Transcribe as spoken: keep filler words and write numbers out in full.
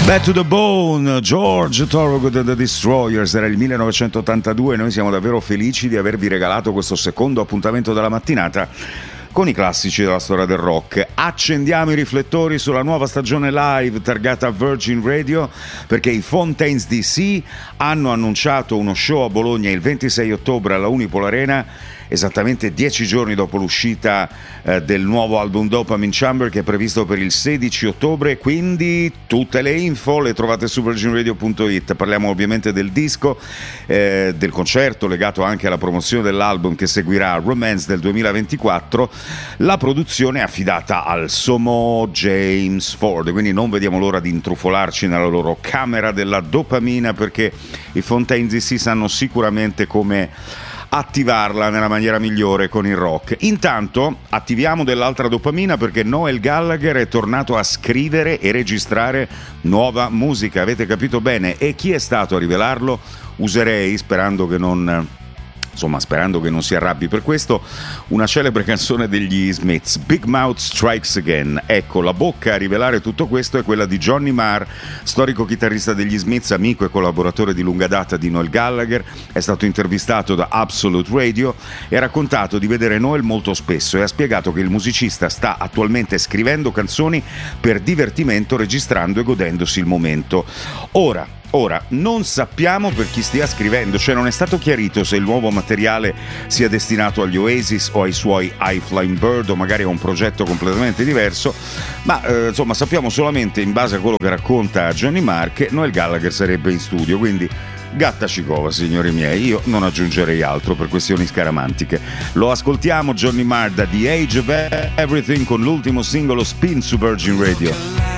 Back to the Bone, George Thorogood and the Destroyers, era il millenovecentottantadue e noi siamo davvero felici di avervi regalato questo secondo appuntamento della mattinata con i classici della storia del rock. Accendiamo i riflettori sulla nuova stagione live targata Virgin Radio, perché i Fontaines D C hanno annunciato uno show a Bologna il ventisei ottobre alla Unipol Arena, esattamente dieci giorni dopo l'uscita eh, del nuovo album Dopamine Chamber, che è previsto per il sedici ottobre. Quindi tutte le info le trovate su virgin radio punto it. Parliamo ovviamente del disco, eh, del concerto legato anche alla promozione dell'album che seguirà, Romance del duemilaventiquattro. La produzione è affidata al sommo James Ford, quindi non vediamo l'ora di intrufolarci nella loro camera della dopamina, perché i Fontaines D C sanno sicuramente come attivarla nella maniera migliore con il rock. Intanto attiviamo dell'altra dopamina, perché Noel Gallagher è tornato a scrivere e registrare nuova musica, avete capito bene. E chi è stato a rivelarlo? Userei, sperando che non... insomma sperando che non si arrabbi per questo, una celebre canzone degli Smiths, Big Mouth Strikes Again. Ecco, la bocca a rivelare tutto questo è quella di Johnny Marr, storico chitarrista degli Smiths, amico e collaboratore di lunga data di Noel Gallagher. È stato intervistato da Absolute Radio e ha raccontato di vedere Noel molto spesso, e ha spiegato che il musicista sta attualmente scrivendo canzoni per divertimento, registrando e godendosi il momento. Ora Ora, non sappiamo per chi stia scrivendo, cioè non è stato chiarito se il nuovo materiale sia destinato agli Oasis o ai suoi High Flying Bird, o magari a un progetto completamente diverso, ma eh, insomma sappiamo solamente, in base a quello che racconta Johnny Marr, che Noel Gallagher sarebbe in studio, quindi gatta cicova, signori miei, io non aggiungerei altro per questioni scaramantiche. Lo ascoltiamo Johnny Marr da The Age of Everything con l'ultimo singolo Spin su Virgin Radio.